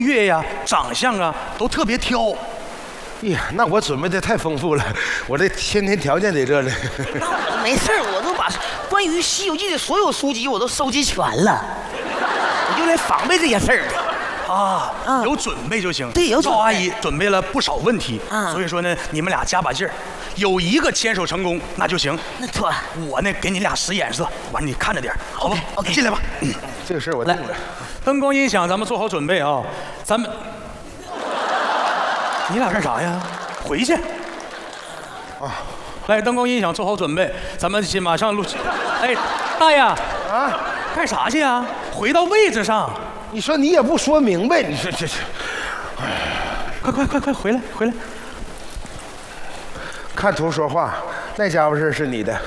乐呀、长相啊都特别挑。 哎呀，那我准备的太丰富了，我这先天条件在这呢。 那没事，我都把关于《西游记》的所有书籍我都收集全了，我就来防备这些事儿的。 有准备就行。 对，有准备。 赵阿姨准备了不少问题，所以说呢，你们俩加把劲儿，有一个牵手成功那就行。 那妥。 我呢给你俩使眼色，完你看着点，好吧 ？OK， 进来吧。 这个事儿我定了。 灯光音响，咱们做好准备啊！咱们，你俩干啥呀？回去。啊，来，灯光音响做好准备，咱们马上录。哎，大爷啊，干啥去呀？回到位置上。 你说你也不说明白，你说这是， 快回来！ 看图说话，那家伙事是你的。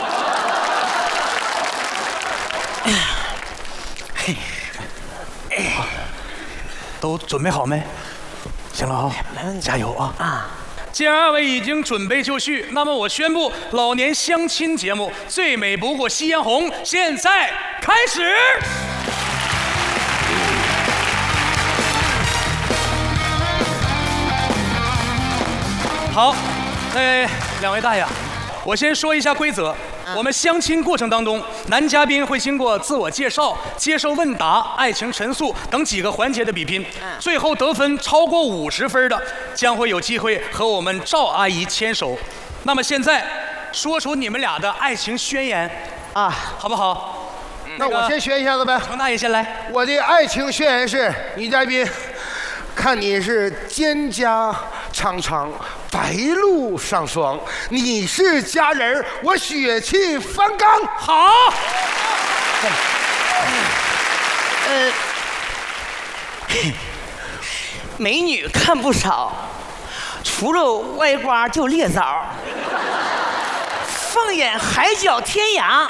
都准备好没？行了啊，加油啊！既然二位已经准备就绪，那么我宣布老年相亲节目《最美不过夕阳红》现在开始。好，两位大爷，我先说一下规则。我们相亲过程当中，男嘉宾会经过自我介绍、接受问答、爱情陈述等几个环节的比拼，最后得分超过50分的，将会有机会和我们赵阿姨牵手。那么现在，说出你们俩的爱情宣言啊，好不好？ 那我先宣一下子呗。 程大爷先来。 我的爱情宣言是：女嘉宾，看你是蒹葭苍苍，白露上霜，你是佳人，我血气方刚。 好。 美女看不少，除了歪瓜就裂枣。放眼海角天涯，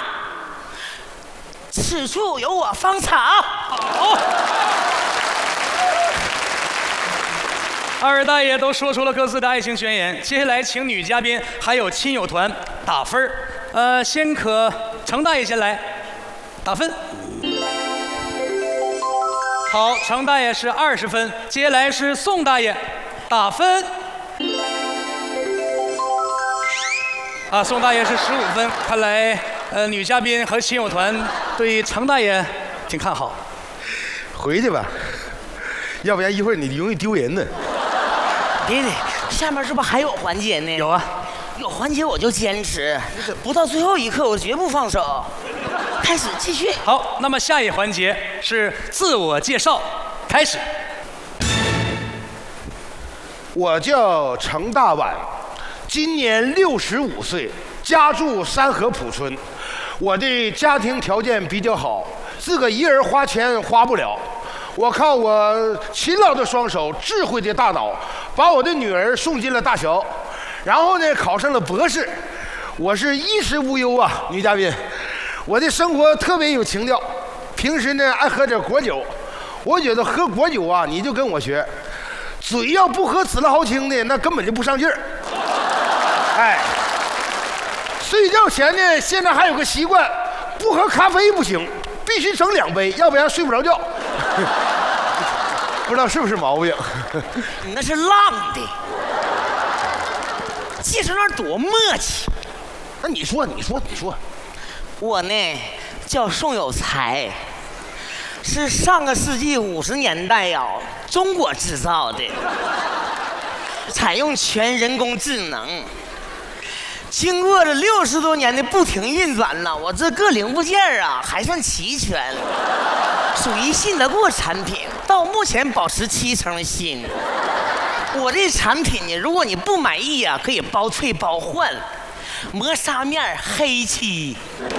此处有我芳草。 好。二位大爷都说出了各自的爱情宣言，接下来请女嘉宾还有亲友团打分先程大爷先来打分。好，程大爷是20分，接下来是宋大爷打分。宋大爷是15分，看来女嘉宾和亲友团对程大爷挺看好。 回去吧，要不然一会儿你容易丢人呢。 别，下面是不是还有环节呢？ 有啊， 有环节我就坚持，不到最后一刻我绝不放手。开始，继续。 好，那么下一环节是自我介绍，开始。 我叫程大碗，今年65岁，家住山河浦村。我的家庭条件比较好，自个一人花钱花不了。我靠我勤劳的双手、智慧的大脑，把我的女儿送进了大学，然后呢考上了博士。我是衣食无忧啊，女嘉宾。我的生活特别有情调，平时呢爱喝点果酒。我觉得喝果酒啊，你就跟我学，嘴要不喝紫罗豪青的，那根本就不上劲儿。哎，睡觉前呢，现在还有个习惯，不喝咖啡不行，必须整2杯，要不然睡不着觉。不知道是不是毛病？ 你那是浪的，介绍那多默契。 那你说， 我呢叫宋有才，是上个世纪50年代中国制造的，采用全人工智能。经过了60多年的不停运转了，我这各零部件还算齐全，属于信得过产品，到目前保持7成新。我这产品呢，如果你不满意可以包退包换，磨砂面黑漆。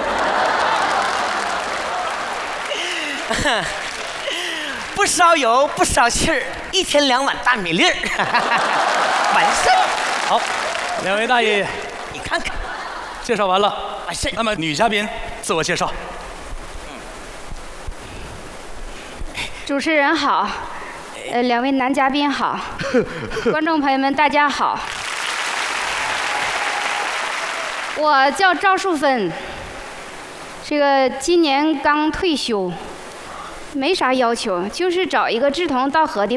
不烧油不烧气儿，1天2碗大米粒儿，完事儿。 好，两位大爷。 你看看， 介绍完了， 完事。 那么女嘉宾自我介绍。 主持人好，两位男嘉宾好，观众朋友们大家好。我叫赵淑芬，这个今年刚退休，没啥要求，就是找一个志同道合的